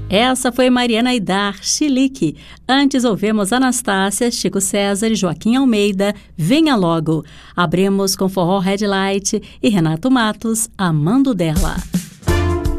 Essa foi Mariana Aidar, Chilique. Antes ouvimos Anastácia, Chico César e Joaquim Almeida, Venha Logo. Abrimos com Forró Red Light e Renato Matos, Amando Dela.